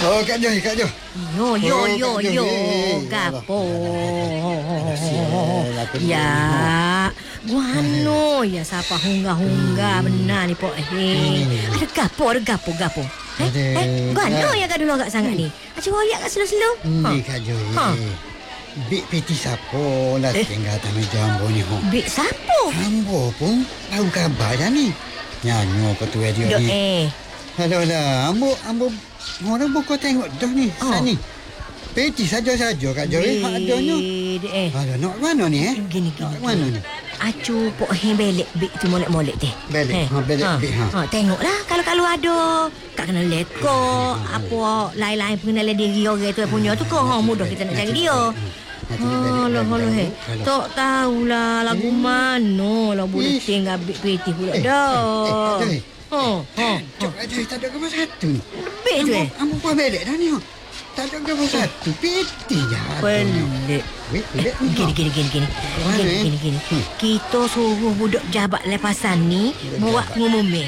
Oh, Kak Joy, Kak Joy. Yo, gapo. Ya, guano ya siapa hunga benar ni pok. Ada gapo. Guano ya gaduh agak sangat ni. Acu royak kat slow-slow. Ni Kak Joy. Bik peti sapo lah tinggal tanah jambu ni. Bik sapo? Ambo pun tahu kabar dah ni. Nyanyo ke tu radio ni. Alah, ambo orang buka tengok dah ni. Saat ni. Peti saja Kak Joy. Hak adanya. Alah, nak mana ni Gini. Nak mana ni? Acu pok belek bik tu molek-molek teh. Belek bik. Tengoklah kalau ada kat kena lekor apa lain-lain pengenalan diri orang tu punya tu kau mudah kita nak cari dia. Alah tak tahulah lagu mana lah boleh tinggal bik peti pula dah. Cok aja tak ada gambar satu ni. Bik tu Ambo pun belek dah ni. Tak ada gambar satu. Peti je. Pelik. Gini. Kita suruh budak jabat lepasan ni buat pengumuman.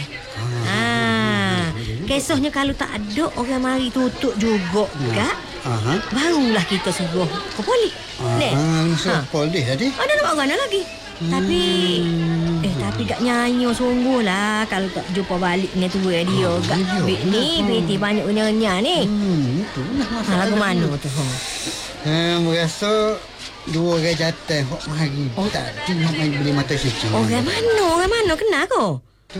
Kesohnya kalau tak ada orang mari tutup juga kak. Barulah kita suruh ke polis. Suruh polis tadi. Ada nak buat mana lagi? Tapi gak nyanyi sungguh lah kalau tak jumpa balik dengan tua dia gak bik ni peti banyak unya-unya ni. Itulah Lagu mana tu? Merasa dua orang jatuh hok mari. Tadi hok mari beli mata cuci. Orang mana kena kau? Tu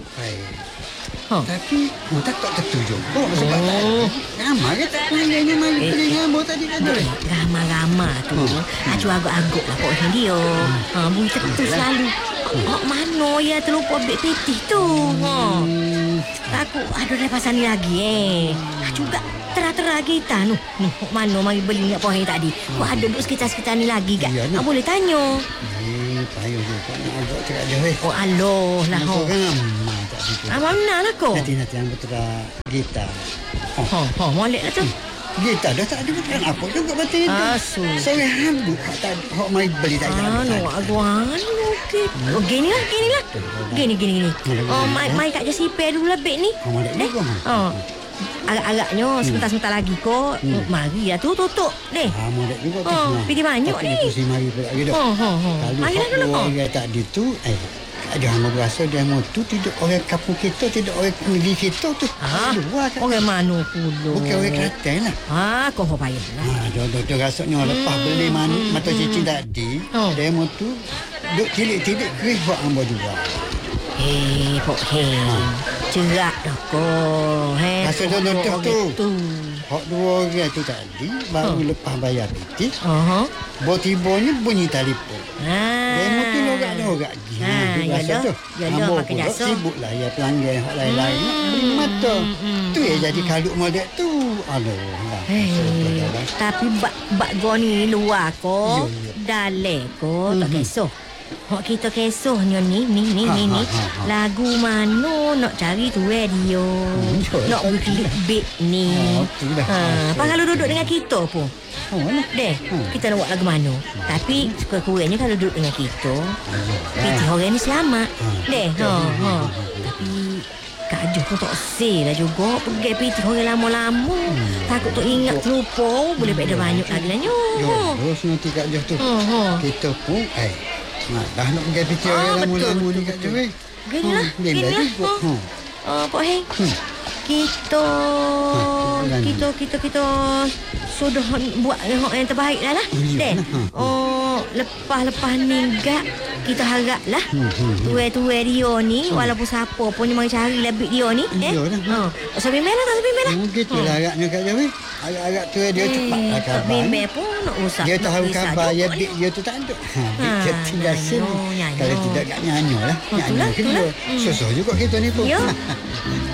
tapi tak tentu juga sebab ramai ke tak panggilnya mari beli gambar tadi ada. Ramai tu. Aju agak-agak lah kok dia. Bunyi tentu selalu. Hok mana ya terlupa beg peti tu. Takut ada lepasan ni lagi juga tera-tera kita hok mana mari beli nak pohon tadi. Kok ada duduk sekitar-sekitar ni lagi kan? Boleh tanya. Payah juga nak agak cakap dia. Oh aloh lah ho. Mana lah kau? Nanti ambil terang gitar. Molek lah tu. Gitar dah tak ada bukan apa juga batin itu. Saya hambuk hok mai beli tak ada. Gini lah. Gini. Mai kat Jasipe dulu lah beg ni. Agak-agaknya sebentar-sebentar lagi kau mari lah tu tutup deh. Molek juga tu. Pergi banyak ni. Pusing mari pula gitu. Marilah dulu kau. Orang tadi tu ada hamba berasa dia tu tidak orang kampung kita, tidak orang negeri kita tu. Orang mana pula? Bukan orang Kelantan lah. Kau payahlah. Dia rasanya lepas beli mata cincin tadi, demo tu duk tilik-tilik keris buat hamba juga. Cerak dah kau. Masa dia nonton tu. Hak dua orang tu tadi baru lepas bayar peti. Tiba-tibanya bunyi telefon. Demo tu lorak-lorak gini. Biasa tu. Hamba pula sibuk lah ya pelanggan hak lain-lain. Beri mata. Tu yang jadi kaluk modek tu. Tapi bak gua ni luar ko. Dalek ko tak kisah. Hak kita kesohnya ni lagu mana nak cari tu radio. Nak klik bit ni. Apa kalau duduk dengan kita pun. Kita nak buat lagu mana. Tapi sekurang-kurangnya kalau duduk dengan kita, piti orang ni selamat. Tapi Kak Jo pun tak say lah juga. Pergi piti orang lama-lama. Takut tu ingat terlupa. Boleh beda banyak lagi lah nyo. Terus nanti Kak Jo tu. Kita pun dah nak pergi piti orang lama-lama ni Kak Jo. Gini lah. Pak Heng. Kita sudah buat yang terbaik lah. Lepas ni kita harap lah tua-tua dia ni walaupun siapa pun dia mari cari lebih dia ni sampai melah. Begitulah agaknya Kak Jo. Agak tua dia cepatlah kabar. Bimbel pun nak usah. Dia tahu kabar dia tu tak ada. Dia tinggal sini. Kalau tidak agak nyanyi lah. Nyanyi kedua. Susah juga kita ni pun.